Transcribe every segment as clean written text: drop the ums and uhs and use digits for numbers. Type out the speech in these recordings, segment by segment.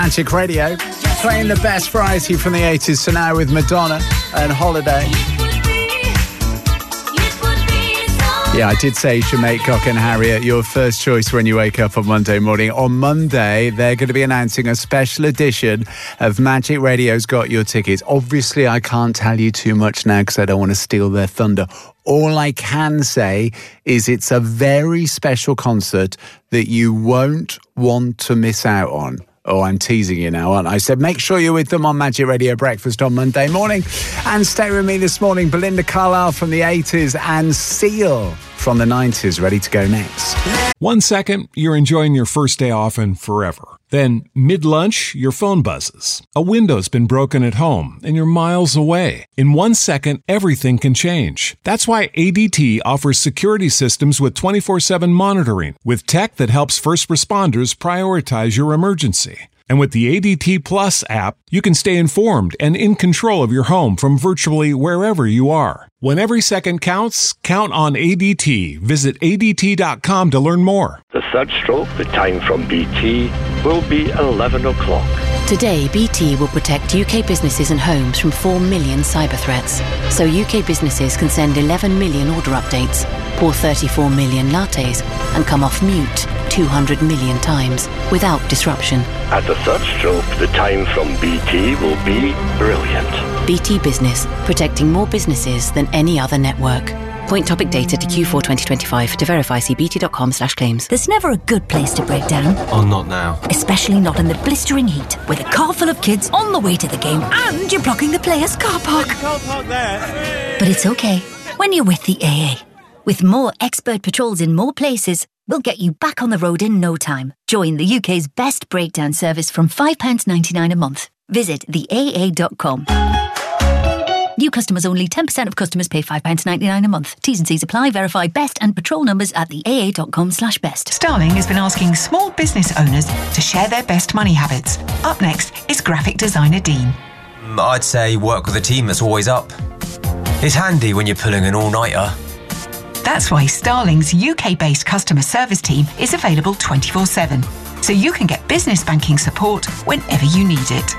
Magic Radio, playing the best variety from the 80s. So now with Madonna and Holiday. Yeah, I did say you should make Cock and Harriet your first choice when you wake up on Monday morning. On Monday, they're going to be announcing a special edition of Magic Radio's Got Your Tickets. Obviously, I can't tell you too much now because I don't want to steal their thunder. All I can say is it's a very special concert that you won't want to miss out on. Oh, I'm teasing you now, aren't I? So make sure you're with them on Magic Radio Breakfast on Monday morning. And stay with me this morning, Belinda Carlisle from the 80s and Seal from the 90s, ready to go next. 1 second, you're enjoying your first day off and forever. Then, mid-lunch, your phone buzzes. A window's been broken at home, and you're miles away. In 1 second, everything can change. That's why ADT offers security systems with 24/7 monitoring, with tech that helps first responders prioritize your emergency. And with the ADT Plus app, you can stay informed and in control of your home from virtually wherever you are. When every second counts, count on ADT. Visit ADT.com to learn more. The third stroke, the time from BT, will be 11 o'clock. Today, BT will protect UK businesses and homes from 4 million cyber threats. So UK businesses can send 11 million order updates, pour 34 million lattes, and come off mute 200 million times without disruption. At the third stroke, the time from BT will be brilliant. BT Business, protecting more businesses than any other network. Point topic data to Q4 2025. To verify, see bt.com/claims. There's never a good place to break down. Oh, not now. Especially not in the blistering heat, with a car full of kids on the way to the game and you're blocking the players' car park. You can't park there. But it's okay when you're with the AA. With more expert patrols in more places, we'll get you back on the road in no time. Join the UK's best breakdown service from £5.99 a month. Visit theaa.com. New customers only. 10% of customers pay £5.99 a month. T's and C's apply. Verify best and patrol numbers at theaa.com/best. Starling has been asking small business owners to share their best money habits. Up next is graphic designer Dean. I'd say work with a team that's always up. It's handy when you're pulling an all-nighter. That's why Starling's UK-based customer service team is available 24/7, so you can get business banking support whenever you need it.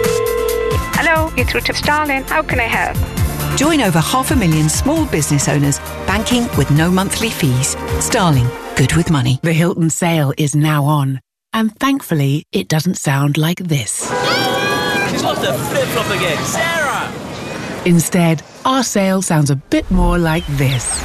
Hello, you're through to Starling. How can I help? Join over 500,000 small business owners banking with no monthly fees. Starling, good with money. The Hilton sale is now on, and thankfully it doesn't sound like this. She's lost her flip-flop again. Sarah! Instead, our sale sounds a bit more like this.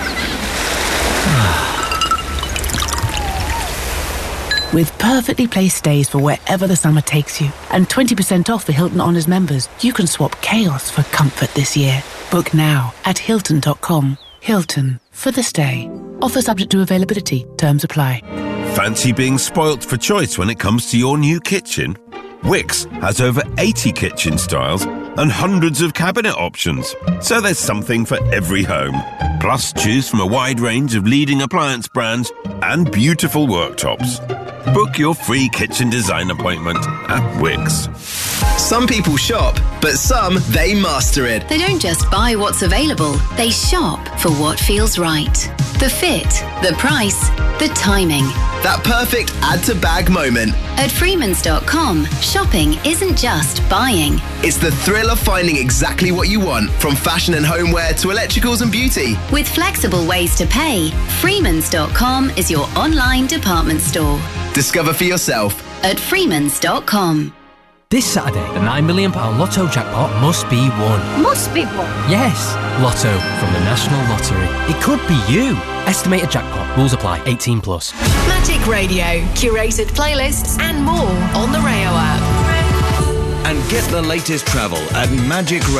With perfectly placed stays for wherever the summer takes you, and 20% off for Hilton Honors members, you can swap chaos for comfort this year. Book now at Hilton.com. Hilton, for the stay. Offer subject to availability. Terms apply. Fancy being spoilt for choice when it comes to your new kitchen? Wickes has over 80 kitchen styles and hundreds of cabinet options, so there's something for every home. Plus, choose from a wide range of leading appliance brands and beautiful worktops. Book your free kitchen design appointment at Wickes. Some people shop, but some, they master it. They don't just buy what's available, they shop for what feels right. The fit, the price, the timing. That perfect add-to-bag moment. At Freemans.com, shopping isn't just buying. It's the thrill of finding exactly what you want, from fashion and homeware to electricals and beauty. With flexible ways to pay, Freemans.com is your online department store. Discover for yourself at Freemans.com. This Saturday, the £9 million Lotto jackpot must be won. Must be won? Yes, Lotto from the National Lottery. It could be you. Estimated jackpot. Rules apply. 18 plus. Magic Radio. Curated playlists and more on the Rayo app. And get the latest travel at Magic Radio.